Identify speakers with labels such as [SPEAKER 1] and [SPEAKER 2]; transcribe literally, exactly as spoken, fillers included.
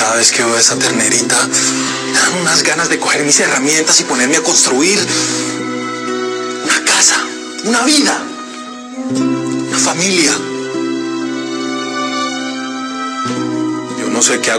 [SPEAKER 1] cada vez que veo a esa ternerita, me dan unas ganas de coger mis herramientas y ponerme a construir una casa, una vida, una familia. Yo no sé qué hago.